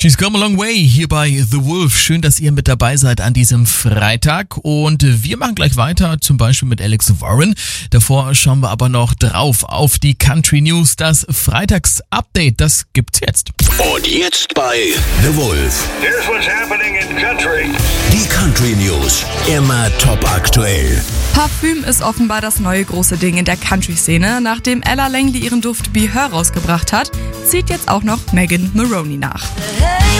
She's come a long way hier bei The Wolf. Schön, dass ihr mit dabei seid an diesem Freitag. Und wir machen gleich weiter, zum Beispiel mit Alex Warren. Davor schauen wir aber noch drauf auf die Country News. Das Freitags-Update, das gibt's jetzt. Und jetzt bei The Wolf. Here's what's happening in country. Die Country News. Immer top aktuell. Parfüm ist offenbar das neue große Ding in der Country-Szene. Nachdem Ella Langley ihren Duft Be Her rausgebracht hat, zieht jetzt auch noch Megan Maroney nach. Hey,